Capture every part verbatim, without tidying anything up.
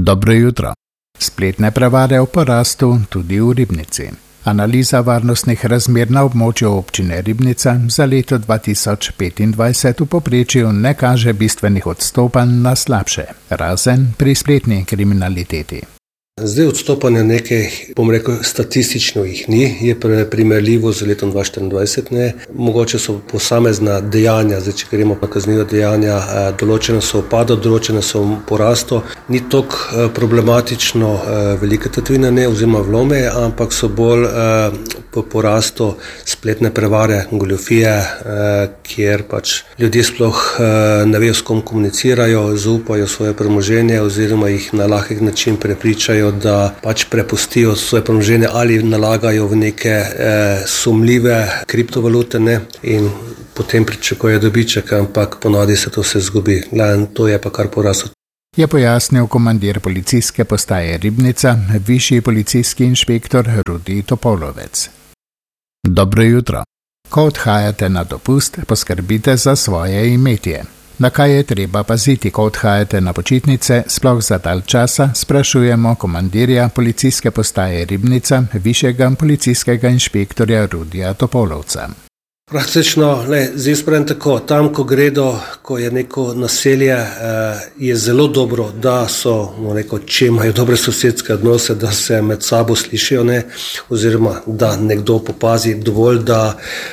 Dobro jutro. Spletne prevare v porastu tudi v Ribnici. Analiza varnostnih razmer na območju občine Ribnica za leto dva tisoč petindvajset v povprečju ne kaže bistvenih odstopanj na slabše, razen pri spletni kriminaliteti. Zdaj odstopanja nekaj, bom rekel, statistično jih ni, je primerljivo z letom dva tisoč štiriindvajset, ne. Mogoče so posamezna dejanja, zdaj če gremo na kazniva dejanja, določene so upadlo, določene so v porastu. Ni toliko problematično velike tatvine, ne, oziroma vlome, ampak so bolj po porastu spletne prevare, goljufije, kjer pač ljudje sploh ne vejo, s kom komunicirajo, zaupajo svoje premoženje oziroma jih na lahek način prepričajo, da pač prepustijo svoje premoženje ali nalagajo v neke eh, sumljive kriptovalute, ne, in potem pričakujejo dobiček, ampak ponavadi se to vse zgubi. Glavno, to je pa kar poraslo. Je pojasnil komandir policijske postaje Ribnica, višji policijski inšpektor Rudi Topolovec. Dobro jutro. Ko odhajate na dopust, poskrbite za svoje imetje. Na kaj je treba paziti, ko odhajate na počitnice, sploh za dalj časa, sprašujemo komandirja policijske postaje Ribnica, višjega policijskega inšpektorja Rudija Topolovca. Praktično, ne, zdaj spravim tako, tam, ko gredo, ko je neko naselje, je zelo dobro, da so, no, neko, če imajo dobre sosedske odnose, da se med sabo slišijo, ne, oziroma da nekdo popazi dovolj, da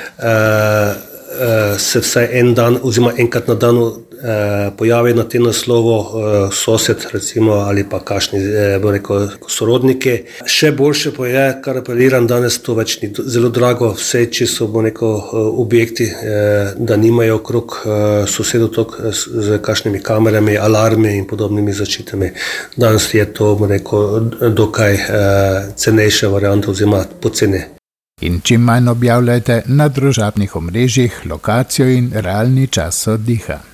eh, se vsaj en dan oziroma enkrat na dan pojavi na tem naslovu sosed, recimo, ali pa kakšni, bo rekel, sorodniki. Še boljše pa je, kar apeliram, danes to več ni zelo drago, vse, če so, bo rekel, objekti, da nimajo okrog sosedov tok z kakšnimi kamerami, alarmi in podobnimi zaščitami. Danes je to, bo rekel, dokaj cenejša varianta oziroma poceni. In čim manj objavljajte na družabnih omrežjih lokacijo in realni čas oddiha.